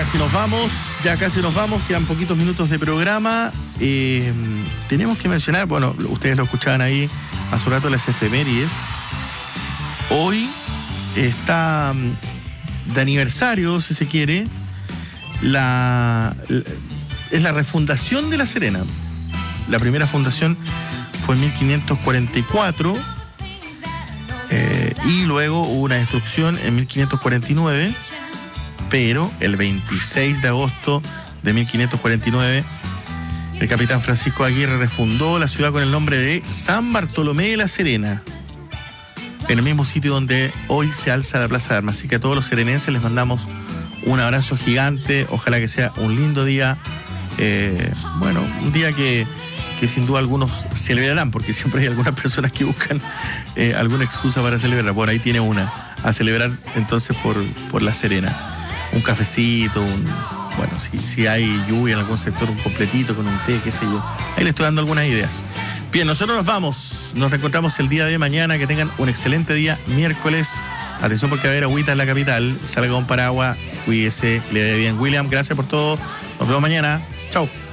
casi nos vamos, quedan poquitos minutos de programa. Tenemos que mencionar, bueno, ustedes lo escuchaban ahí hace un rato, las efemérides. Hoy está de aniversario, si se quiere, es la refundación de La Serena. La primera fundación fue en 1544 y luego hubo una destrucción en 1549, pero el 26 de agosto de 1549 el capitán Francisco Aguirre refundó la ciudad con el nombre de San Bartolomé de La Serena, en el mismo sitio donde hoy se alza la Plaza de Armas. Así que a todos los serenenses les mandamos un abrazo gigante. Ojalá que sea un lindo día, un día que sin duda algunos celebrarán, porque siempre hay algunas personas que buscan alguna excusa para celebrar. Bueno, ahí tiene una, a celebrar entonces por La Serena. Un cafecito, si hay lluvia en algún sector, un completito con un té, qué sé yo. Ahí les estoy dando algunas ideas. Bien, nosotros nos vamos. Nos reencontramos el día de mañana. Que tengan un excelente día, miércoles. Atención porque va a haber agüita en la capital. Salga con paraguas, cuídese, le dé bien. William, gracias por todo. Nos vemos mañana. Chao.